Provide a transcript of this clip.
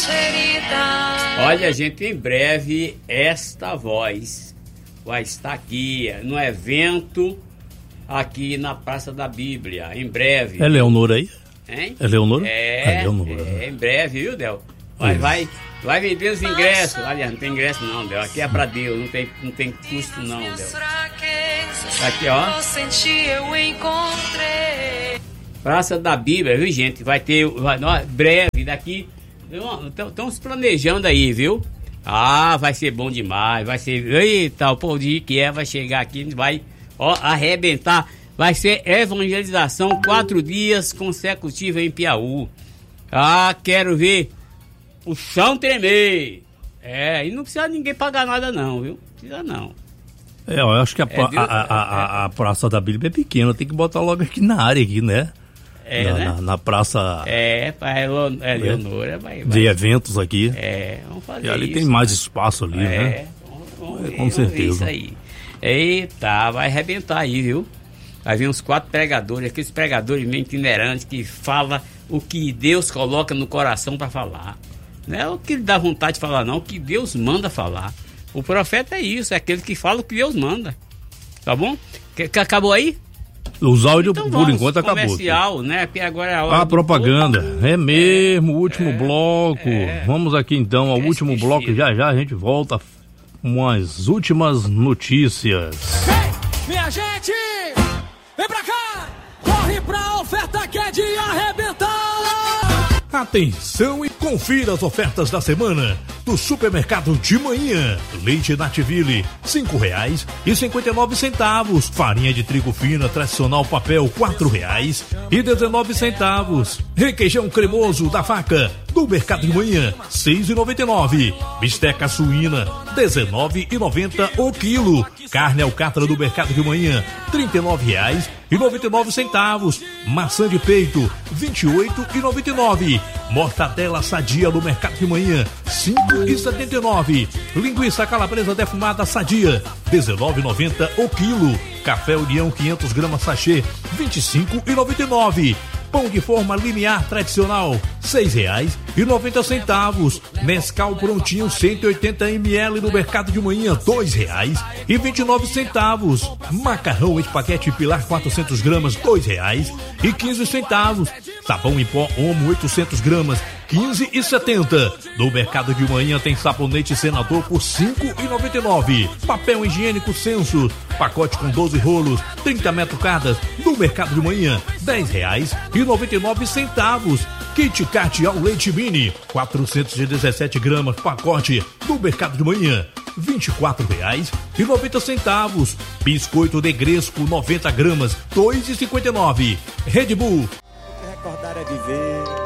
Olha, gente, em breve esta voz vai estar aqui no evento aqui na Praça da Bíblia, em breve. É Leonor aí? Hein? É Leonor? Leonor. Em breve, viu, Del? Vai vender os ingressos. Aliás, não tem ingresso não, Del. Aqui é pra Deus, não tem custo não, Del. Aqui, ó. Praça da Bíblia, viu, gente? Vai ter, breve, daqui. Estão se planejando aí, viu? Ah, vai ser bom demais. Vai ser. Eita, o povo de que vai chegar aqui, vai arrebentar. Vai ser evangelização 4 dias consecutivos em Piauí. Ah, quero ver o chão tremer. E não precisa ninguém pagar nada não, viu? Não precisa não. Eu acho que a Praça da Bíblia é pequena, tem que botar logo aqui na área aqui, né? Na praça. Leonora vai. De eventos aqui. Vamos fazer. E ali isso, tem mais espaço ali, né? Com certeza. Isso aí. Eita, vai arrebentar aí, viu? Vai vir uns 4 pregadores, aqueles pregadores meio itinerantes que falam o que Deus coloca no coração para falar. Não é o que dá vontade de falar, não, o que Deus manda falar. O profeta é isso, é aquele que fala o que Deus manda. Tá bom? Acabou aí? Os áudios, então, por enquanto, acabou. Comercial, né? Porque agora é a hora. A propaganda. É mesmo, o último bloco. Vamos aqui então ao último bloco. Já a gente volta com as últimas notícias. Ei, minha gente! Vem pra cá! Corre pra oferta que é de arrebentar! Atenção e confira as ofertas da semana do Supermercado de Manhã. Leite Nativille, R$5,59. Farinha de trigo fina tradicional papel, R$4,19. Requeijão cremoso da Vaca do Mercado de Manhã, R$6,99. Bisteca suína, R$19,90 o quilo. Carne alcatra do Mercado de Manhã, R$39,99. Maçã de peito, R$28,99. Mortadela sadia do Mercado de Manhã, R$5,79. Linguiça calabresa defumada sadia, R$19,90 o quilo. Café União 500 gramas sachê, R$25,99. Pão de forma linear tradicional, R$6,90. Nescau prontinho 180 ml no Mercado de Manhã, R$2,29. Macarrão espaguete pilar 400 gramas, R$2,15. Sabão em pó Omo 800 gramas, R$15,70. No Mercado de Manhã tem sabonete Senador por R$5,99. Papel higiênico Senso, pacote com 12 rolos, 30 metros cada. No Mercado de Manhã, R$10,99. Kit Kat ao leite mini, 417 gramas, pacote. No Mercado de Manhã, R$24,90. Biscoito Negresco 90 gramas, R$2,59. Red Bull. Recordar é viver.